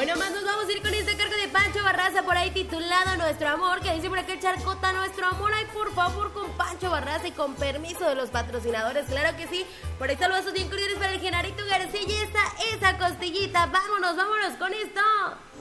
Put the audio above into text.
Hoy nomás nos vamos a ir con esta carga de Pancho Barraza por ahí titulado Nuestro Amor, que dice por acá el Charcota, Nuestro Amor, ay por favor con Pancho Barraza y con permiso de los patrocinadores, claro que sí. Por ahí saludos bien cordiales para el Genarito García y esa costillita, vámonos con esto.